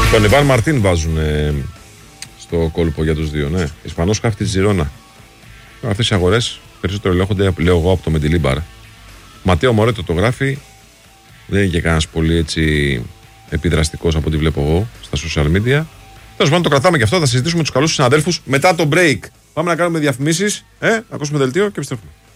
Τον Ιβάν Μαρτίν βάζουν στο κόλπο για τους δύο. Ναι. Ισπανός χάφτη της Ζιρόνα. Αυτές οι αγορές περισσότερο ελέγχονται, λέω εγώ, από το Μεντιλίμπαρ. Ματέο Μορέτο το γράφει. Δεν είναι και κανένας πολύ έτσι επιδραστικός από ό,τι βλέπω εγώ στα social media. Τέλος πάντων, το κρατάμε και αυτό. Θα συζητήσουμε τους καλούς συναδέλφους μετά το break. Πάμε να κάνουμε διαφημίσεις. Να ακούσουμε δελτίο και επιστρέφουμε.